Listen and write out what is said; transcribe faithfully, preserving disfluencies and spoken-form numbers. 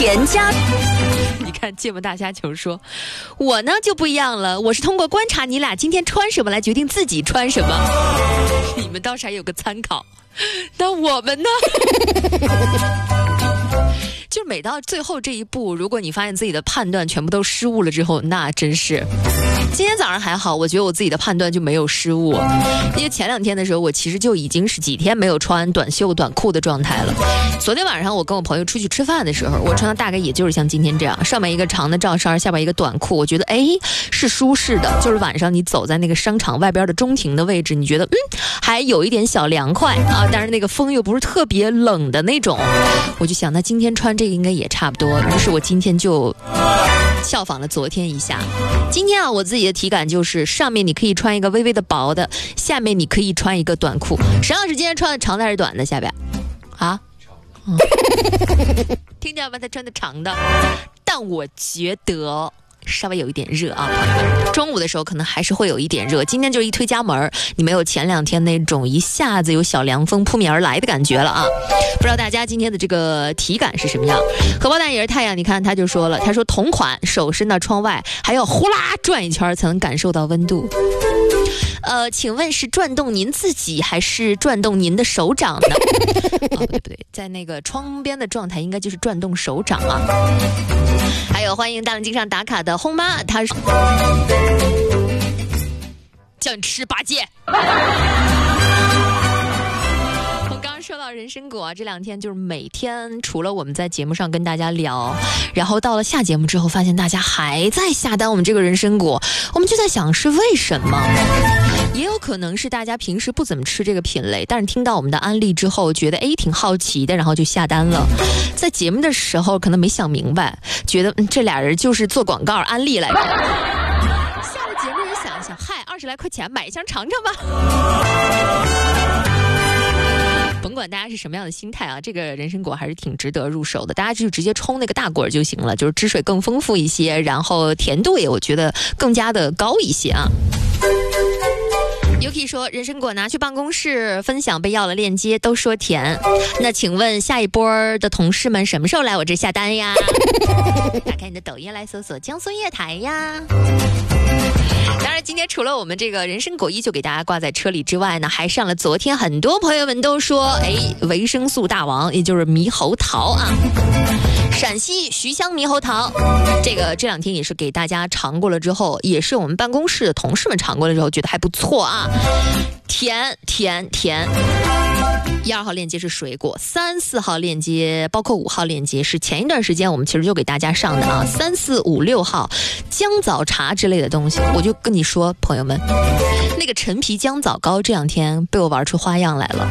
田家。你看芥末大虾球说，我呢就不一样了，我是通过观察你俩今天穿什么来决定自己穿什么。你们倒是还有个参考，那我们呢？就每到最后这一步，如果你发现自己的判断全部都失误了之后，那真是。今天早上还好，我觉得我自己的判断就没有失误，因为前两天的时候我其实就已经是几天没有穿短袖短裤的状态了。昨天晚上我跟我朋友出去吃饭的时候，我穿的大概也就是像今天这样，上面一个长的罩衫，下边一个短裤，我觉得哎是舒适的，就是晚上你走在那个商场外边的中庭的位置，你觉得嗯还有一点小凉快啊，但是那个风又不是特别冷的那种，我就想那今天穿这个应该也差不多，于是我今天就效仿了昨天一下。今天啊，我自己的体感就是上面你可以穿一个微微的薄的，下面你可以穿一个短裤。沈老师今天穿的长的还是短的？下边啊，嗯、听见吗？他穿的长的，但我觉得稍微有一点热啊，朋友们，中午的时候可能还是会有一点热。今天就是一推家门，你没有前两天那种一下子有小凉风扑面而来的感觉了啊！不知道大家今天的这个体感是什么样？荷包蛋也是太阳，你看他就说了，他说同款手伸到窗外，还要呼啦转一圈才能感受到温度。呃，请问是转动您自己还是转动您的手掌呢？哦，不对不对，在那个窗边的状态应该就是转动手掌啊。还有欢迎大蓝鲸上打卡的轰妈，她说叫你吃八戒。我刚刚说到人参果啊，这两天就是每天除了我们在节目上跟大家聊，然后到了下节目之后发现大家还在下单我们这个人参果，我们就在想是为什么。也有可能是大家平时不怎么吃这个品类，但是听到我们的案例之后觉得哎挺好奇的，然后就下单了。在节目的时候可能没想明白，觉得、嗯、这俩人就是做广告安利来着。下了节目也想一想，嗨，二十来块钱买一箱尝尝吧。甭管大家是什么样的心态啊，这个人参果还是挺值得入手的。大家就直接冲那个大果就行了，就是汁水更丰富一些，然后甜度也我觉得更加的高一些啊。Yuki 说人参果拿去办公室分享被要了链接，都说甜。那请问下一波的同事们什么时候来我这下单呀？打开你的抖音来搜索江苏夜台呀。当然今天除了我们这个人参果依旧给大家挂在车里之外呢，还上了昨天很多朋友们都说哎维生素大王，也就是猕猴桃啊。陕西徐乡猕猴桃，这个这两天也是给大家尝过了之后，也是我们办公室的同事们尝过了之后觉得还不错啊，甜甜甜。一二号链接是水果，三四号链接包括五号链接是前一段时间我们其实就给大家上的啊，三四五六号姜枣茶之类的东西。我就跟你说朋友们，那个陈皮姜枣糕这两天被我玩出花样来了。